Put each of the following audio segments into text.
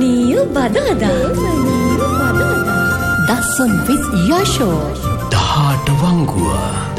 Maniyu Badada. Dasun with Yasho. Dahata Wangua.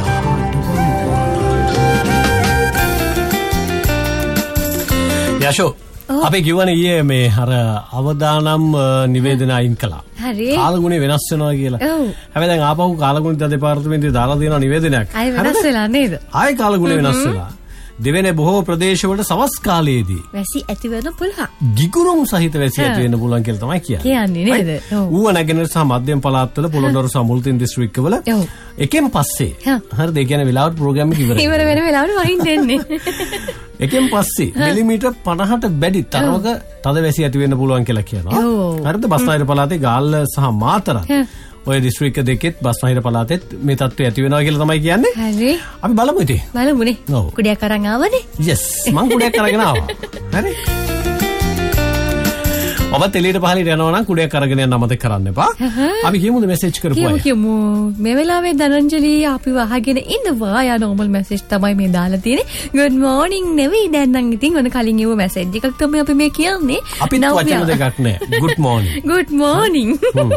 Yasho. අපි කියවනේ ඊයේ මේ අර අවදානම් නිවේදන අයින් කළා. හරි. කාලගුණේ වෙනස් වෙනවා කියලා. හැබැයි දැන් ආපහු කාලගුණේ දෙපාර්තමේන්තුවේ දාලා දෙනවා නිවේදනයක්. ආයෙ වෙනස් වෙලා නේද? ආයෙ කාලගුණේ වෙනස් වෙලා. දෙවෙනි බොහෝ ප්‍රදේශවල සවස් කාලයේදී වැසි ඇති වෙන පුළුවන්. ගිගුරුම් සහිත වැසි ඇති වෙන්න පුළුවන් කියලා තමයි කියන්නේ. කියන්නේ නේද? ඌව නැගෙනහිර සහ මධ්‍යම පළාත්වල පොළොන්නරුව සහ මුල්තින් දිස්ත්‍රික්කවල එකෙන් පස්සේ හරිද? ඒ කියන්නේ වෙලාවට ප්‍රෝග්‍රෑම් එක ඉවරයි. ඉවර වෙන වෙලාවට වහින්න දෙන්නේ. එකෙන් පස්සේ මිලිමීටර් 50ට වැඩි තරමක තද වැසි ඇති වෙන්න පුළුවන් කියලා කියනවා. හරිද? බස්නාහිර පළාතේ ගාල්ල සහ මාතර ඔය දිස්ත්‍රික්ක දෙකෙත් බස්නාහිර පළාතෙත් මේ තත්ත්වය ඇති වෙනවා කියලා තමයි කියන්නේ. හරි. අපි බලමු ඉතින්. බලමුනේ. කුඩයක් අරන් ආවනේ. yes මං කුඩයක් අරගෙන ආවා. හරි. ඔබත් එළියට පහළට යනවා නම් කුඩයක් අරගෙන යන්න අමතක කරන්න එපා. අපි කියමුද මෙසේජ් කරපු අය. කියමු. මේ වෙලාවේ ධනංජලි අපිව අහගෙන ඉන්නවා. යා නෝමල් මෙසේජ් තමයි මේ දාලා තියෙන්නේ. good morning නෙවෙයි දැන් නම් ඉතින් ඔන්න කලින් එව මෙසේජ් එකක් තමයි අපි මේ කියන්නේ. අපි වචන දෙකක් නෑ. good morning. good morning.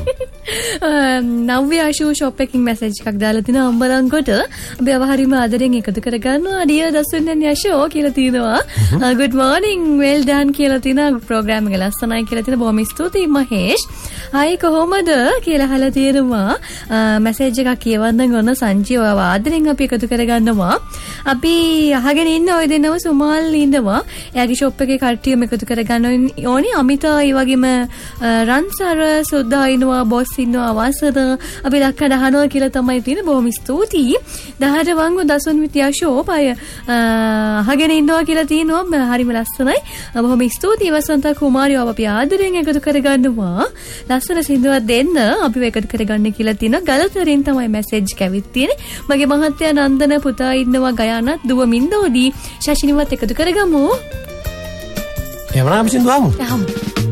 නව්‍ය ආශෝ shop එකකින් මෙසේජ් එකක් දාලා තිනවා අම්බලන්කොට අපි අවහරිම ආදරෙන් එකතු කරගන්නවා ඩියර් දසුන්දන් යෂෝ කියලා තිනවා. good morning well done කියලා තිනවා ප්‍රෝග්‍රෑම් එක ලස්සනයි කියලා තිනවා. බොහොම ස්තුතියි මහේෂ්. ආයි කොහොමද කියලා අහලා තියෙනවා. මෙසේජ් එකක් කියවන්න ගොන සංජීව ආදරෙන් අපි එකතු කරගන්නවා. අපි අහගෙන ඉන්න ඔය දෙන්නව සුමාල් ඉඳවා. එයාගේ ෂොප් එකේ කට්ටියම එකතු කරගන්න ඕනි. අමිතා ඒ වගේම රන්සර සුද්දා ඉන්නවා බොස් ඉන්නවා වාසද අපි ලක්ක දහනවා කියලා තමයි තියෙන්නේ. බොහොම ස්තුතියි. 10ට වංගු දසුන් විත්‍යාෂෝ පය අහගෙන ඉන්නවා කියලා තියෙනවා. හරිම ලස්සනයි. බොහොම ස්තුතියි වසන්ත කුමාරියව අපි ආදරෙන් එකතු කරගන්නවා. ලස්සන සින්දුවක් දෙන්න අපි එකතු කරගන්න කියලා තියෙනවා. ගලතරින් තමයි මෙසේජ් කැවිත් තියෙන්නේ. මගේ මහත්තයා නන්දන පුතා ඉන්නවා ගයානත් දුව මින්දෝදී ශෂිනිවත් එකතු කරගමු. එවනම් අපි සින්දුවමු.